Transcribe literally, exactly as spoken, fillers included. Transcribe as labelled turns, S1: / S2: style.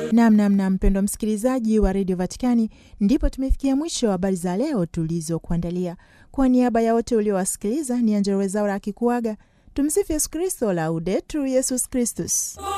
S1: Nam nam nam, mpendwa msikilizaji wa Radio Vatikani, ndipo tumefikia mwisho wa habari za leo tulizokuandalia. Kwa niaba ya wote uliowasikiliza, ni Angella Rwezaura akikuaga. Tumsifu Yesu Kristo, Laudetur Yesus Kristus.